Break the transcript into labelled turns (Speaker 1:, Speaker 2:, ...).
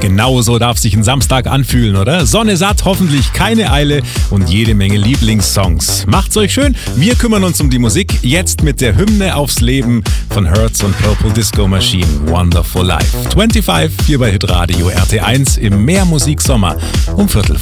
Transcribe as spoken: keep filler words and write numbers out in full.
Speaker 1: Genauso darf sich ein Samstag anfühlen, oder? Sonne satt, hoffentlich keine Eile und jede Menge Lieblingssongs. Macht's euch schön, wir kümmern uns um die Musik, jetzt mit der Hymne aufs Leben von Hertz und Purple Disco Machine, Wonderful Life. fünfundzwanzig hier bei Hitradio R T eins im Mehrmusik Sommer um Viertel vor